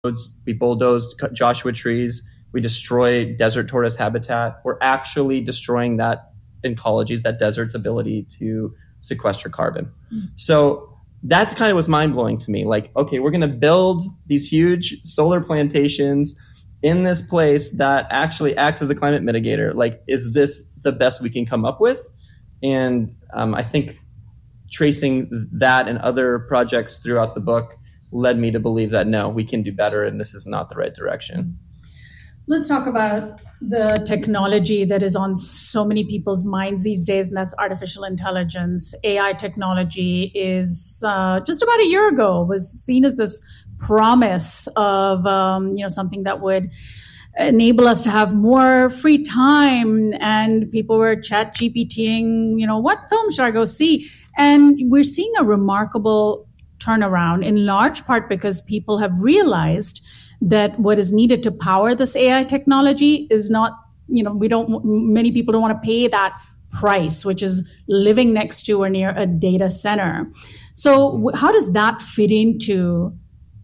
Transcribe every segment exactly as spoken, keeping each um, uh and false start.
we bulldoze Joshua trees, we destroy desert tortoise habitat. We're actually destroying that ecology's, that desert's ability to sequester carbon. Mm. So that's kind of what's mind-blowing to me. Like, okay, we're going to build these huge solar plantations in this place that actually acts as a climate mitigator. Like, is this the best we can come up with? And um, I think tracing that and other projects throughout the book led me to believe that, no, we can do better and this is not the right direction. Let's talk about the technology that is on so many people's minds these days, and that's artificial intelligence. A I technology is uh, just about a year ago was seen as this promise of um, you know something that would enable us to have more free time, and people were chat GPTing, you know, what film should I go see? And we're seeing a remarkable turnaround, in large part because people have realized that what is needed to power this A I technology is not, you know, we don't, many people don't want to pay that price, which is living next to or near a data center. So how does that fit into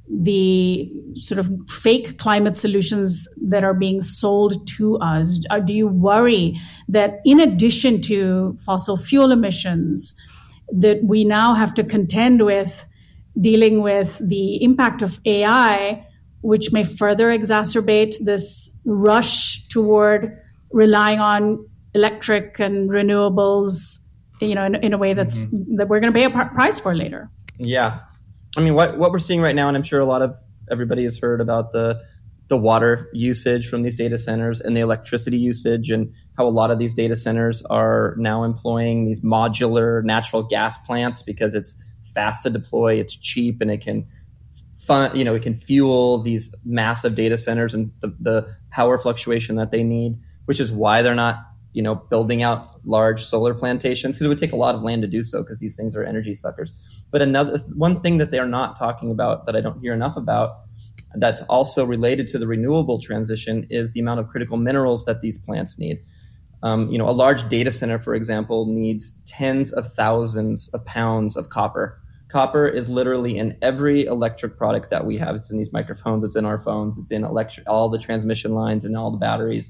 the sort of fake climate solutions that are being sold to us? Do you worry that in addition to fossil fuel emissions, that we now have to contend with dealing with the impact of A I, which may further exacerbate this rush toward relying on electric and renewables, you know, in, in a way that's mm-hmm. that we're going to pay a pr- price for later? Yeah. I mean, what, what we're seeing right now, and I'm sure a lot of everybody has heard about the the water usage from these data centers and the electricity usage, and how a lot of these data centers are now employing these modular natural gas plants because it's fast to deploy, it's cheap, and it can fun, you know, it can fuel these massive data centers and the, the power fluctuation that they need, which is why they're not, you know, building out large solar plantations. It would take a lot of land to do so because these things are energy suckers. But another one thing that they're not talking about that I don't hear enough about that's also related to the renewable transition is the amount of critical minerals that these plants need. Um, you know, a large data center, for example, needs tens of thousands of pounds of copper. Copper is literally in every electric product that we have. It's in these microphones, it's in our phones, it's in electric, all the transmission lines and all the batteries.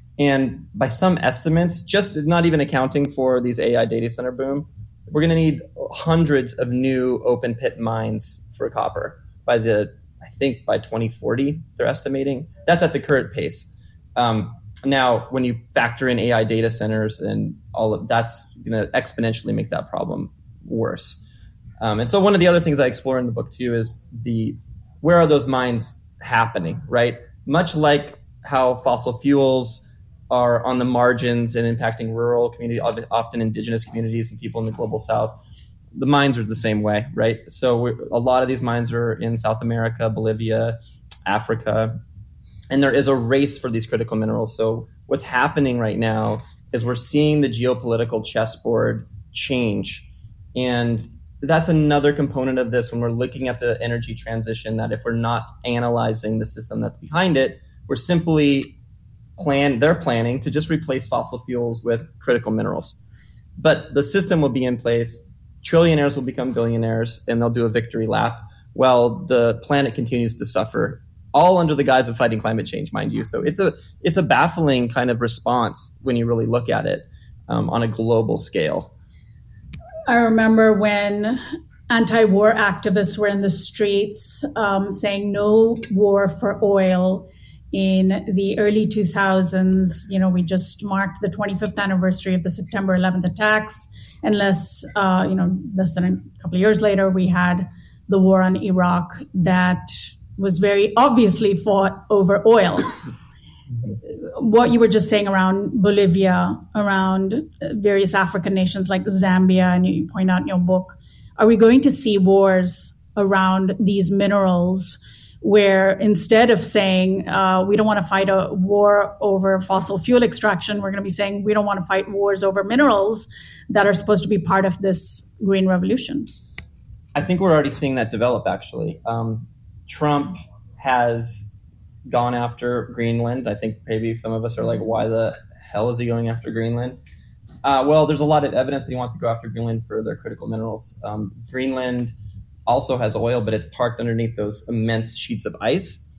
And by some estimates, just not even accounting for these A I data center boom, we're going to need hundreds of new open pit mines for copper by the, I think by twenty forty, they're estimating. That's at the current pace. Um, now, when you factor in A I data centers and all of that's going to exponentially make that problem worse. Um, and so one of the other things I explore in the book too is the where are those mines happening, right? Much like how fossil fuels are on the margins and impacting rural communities, often indigenous communities and people in the global south, the mines are the same way, right? So we're, a lot of these mines are in South America, Bolivia, Africa, and there is a race for these critical minerals. So what's happening right now is we're seeing the geopolitical chessboard change. And that's another component of this when we're looking at the energy transition, that if we're not analyzing the system that's behind it, we're simply plan, they're planning to just replace fossil fuels with critical minerals. But the system will be in place, trillionaires will become billionaires, and they'll do a victory lap while the planet continues to suffer, all under the guise of fighting climate change, mind you. So it's a it's a baffling kind of response when you really look at it um, on a global scale. I remember when anti-war activists were in the streets um, saying no war for oil in the early two thousands. You know, we just marked the twenty-fifth anniversary of the September eleventh attacks. And less, uh, you know, less than a couple of years later, we had the war on Iraq that was very obviously fought over oil. What you were just saying around Bolivia, around various African nations like Zambia, and you point out in your book, are we going to see wars around these minerals where instead of saying uh, we don't want to fight a war over fossil fuel extraction, we're going to be saying we don't want to fight wars over minerals that are supposed to be part of this green revolution? I think we're already seeing that develop, actually. Um, Trump has gone after Greenland. I think maybe some of us are like, why the hell is he going after Greenland? Uh, well, there's a lot of evidence that he wants to go after Greenland for their critical minerals. Um, Greenland also has oil, but it's parked underneath those immense sheets of ice.